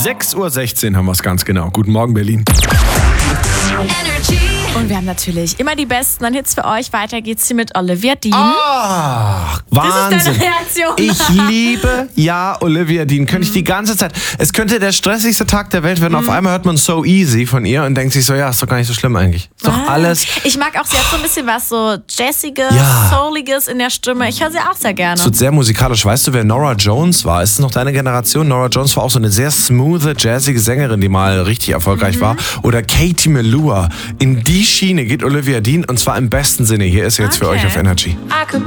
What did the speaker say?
6:16 Uhr haben wir es ganz genau. Guten Morgen, Berlin. Und wir haben natürlich immer die besten an Hits für euch. Weiter geht's hier mit Olivia Dean. Ach, Wahnsinn. Das ist deine Reaktion. Ich liebe, Olivia Dean. Könnte ich die ganze Zeit. Es könnte der stressigste Tag der Welt werden. Auf einmal hört man So Easy von ihr und denkt sich so, ja, ist doch gar nicht so schlimm eigentlich. Ist doch alles. Ich mag auch, sie hat so ein bisschen was so Jazziges, Souliges in der Stimme. Ich höre sie auch sehr gerne. Es wird sehr musikalisch. Weißt du, wer Norah Jones war? Ist es noch deine Generation? Norah Jones war auch so eine sehr smooth, jazzige Sängerin, die mal richtig erfolgreich war. Oder Katie Melua. In die Schiene geht Olivia Dean und zwar im besten Sinne. Hier ist sie jetzt für euch auf Energy.